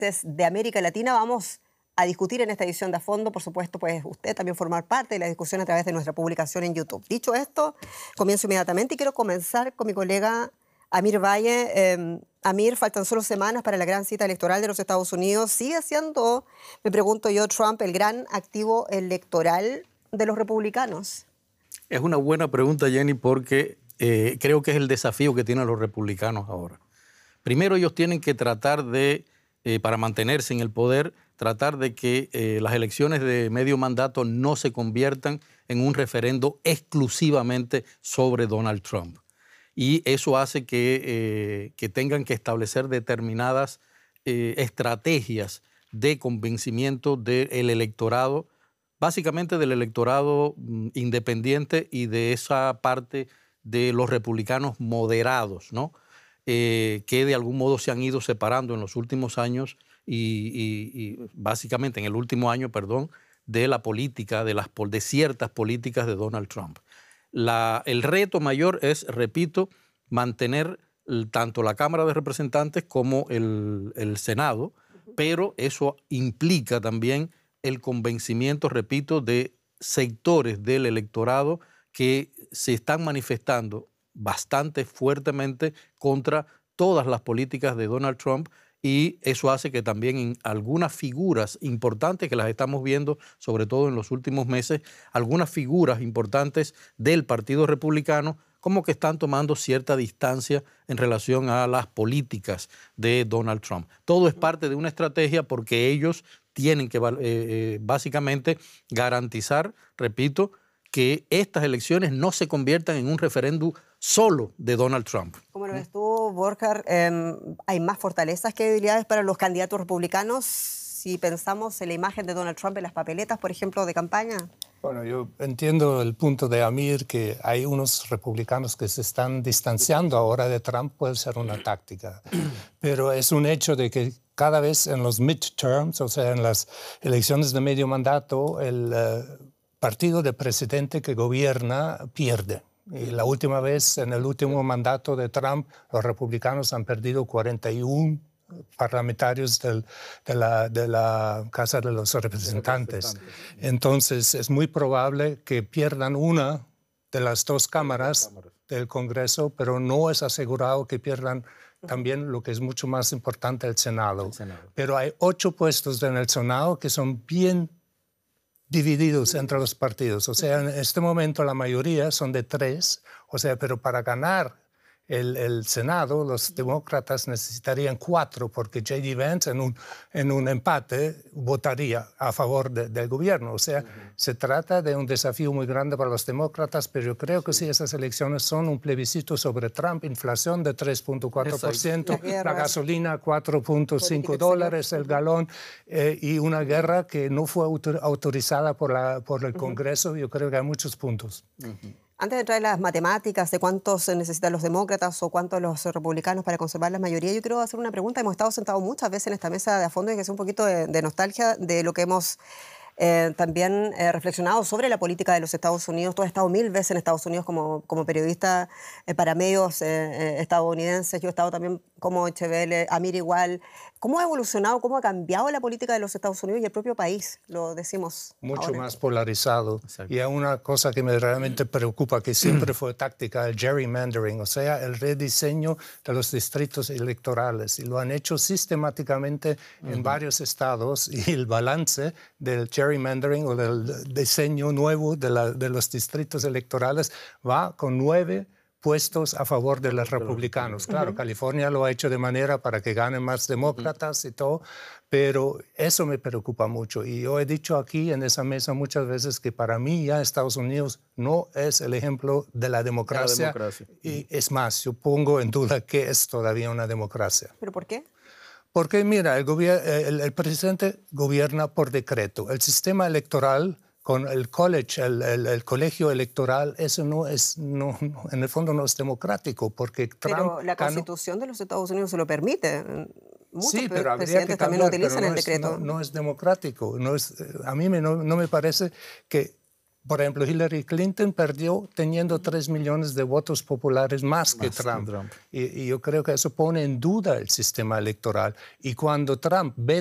presidentes de América Latina. Vamos a discutir en esta edición de A Fondo. Por supuesto, pues usted también formar parte de la discusión a través de nuestra publicación en YouTube. Dicho esto, comienzo inmediatamente y quiero comenzar con mi colega Amir Valle. Amir, faltan solo semanas para la gran cita electoral de los Estados Unidos. ¿Sigue siendo, me pregunto yo, Trump el gran activo electoral de los republicanos? Es una buena pregunta, Jenny, porque creo que es el desafío que tienen los republicanos ahora. Primero, ellos tienen que tratar de, para mantenerse en el poder, tratar de que las elecciones de medio mandato no se conviertan en un referendo exclusivamente sobre Donald Trump. Y eso hace que tengan que establecer determinadas estrategias de convencimiento del electorado, básicamente del electorado independiente y de esa parte de los republicanos moderados, ¿no? Que de algún modo se han ido separando en los últimos años y básicamente en el último año, perdón, de la política, de ciertas políticas de Donald Trump. El reto mayor es, repito, mantener tanto la Cámara de Representantes como el Senado, pero eso implica también el convencimiento, repito, de sectores del electorado que se están manifestando bastante fuertemente contra todas las políticas de Donald Trump, y eso hace que también en algunas figuras importantes que las estamos viendo, sobre todo en los últimos meses, algunas figuras importantes del Partido Republicano como que están tomando cierta distancia en relación a las políticas de Donald Trump. Todo es parte de una estrategia porque ellos tienen que básicamente garantizar, repito, que estas elecciones no se conviertan en un referéndum solo de Donald Trump. ¿Cómo lo ves tú, Borja? ¿Hay más fortalezas que debilidades para los candidatos republicanos si pensamos en la imagen de Donald Trump en las papeletas, por ejemplo, de campaña? Bueno, yo entiendo el punto de Amir, que hay unos republicanos que se están distanciando ahora de Trump, puede ser una táctica. Pero es un hecho de que cada vez en los midterms, o sea, en las elecciones de medio mandato, el partido de presidente que gobierna pierde. Y la última vez, en el último mandato de Trump, los republicanos han perdido 41 parlamentarios de la Casa de los Representantes. Entonces, es muy probable que pierdan una de las dos cámaras del Congreso, pero no es asegurado que pierdan también lo que es mucho más importante, el Senado. Pero hay 8 puestos en el Senado que son bien divididos entre los partidos. O sea, en este momento la mayoría son de 3, o sea, pero para ganar el Senado, los demócratas necesitarían 4, porque J.D. Vance en un empate votaría a favor del gobierno. O sea, se trata de un desafío muy grande para los demócratas, pero yo creo que sí, esas elecciones son un plebiscito sobre Trump, inflación de 3.4%, la gasolina $4.5 el galón, y una guerra que no fue autorizada por el Congreso. Yo creo que hay muchos puntos. Antes de entrar en las matemáticas de cuántos necesitan los demócratas o cuántos los republicanos para conservar la mayoría, yo quiero hacer una pregunta. Hemos estado sentados muchas veces en esta mesa de A Fondo y que es un poquito de nostalgia de lo que hemos también reflexionado sobre la política de los Estados Unidos. Tú has estado 1000 veces en Estados Unidos como periodista para medios estadounidenses. Yo he estado también como HBL, Amir igual. ¿Cómo ha evolucionado, cómo ha cambiado la política de los Estados Unidos y el propio país? Lo decimos mucho ahora. Más polarizado. Exacto. Y hay una cosa que me realmente preocupa, que siempre fue táctica, el gerrymandering, o sea, el rediseño de los distritos electorales. Y lo han hecho sistemáticamente en varios estados, y el balance del gerrymandering o del diseño nuevo de los distritos electorales va con 9 puestos a favor de los republicanos. Claro, California lo ha hecho de manera para que ganen más demócratas y todo, pero eso me preocupa mucho. Y yo he dicho aquí en esa mesa muchas veces que para mí ya Estados Unidos no es el ejemplo de la democracia. Y es más, yo pongo en duda que es todavía una democracia. ¿Pero por qué? Porque mira, el presidente gobierna por decreto. El sistema electoral con el college, el colegio electoral, eso en el fondo no es democrático, porque Trump... Pero la Constitución de los Estados Unidos se lo permite. Muchos sí, pero presidentes también lo utilizan el decreto. No es democrático. A mí no me parece que Por ejemplo, Hillary Clinton perdió teniendo 3 millones de votos populares más que Trump. Y yo creo que eso pone en duda el sistema electoral. Y cuando Trump ve